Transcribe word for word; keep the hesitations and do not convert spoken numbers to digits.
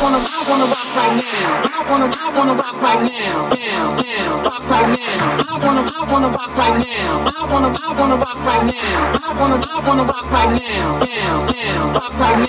wanna, I wanna rock right now. I wanna, I wanna rock right now. Down, down, rock right now. I wanna, I wanna rock right now. I wanna, I wanna rock right now. I wanna, I wanna rock right now. Down, down, rock right now.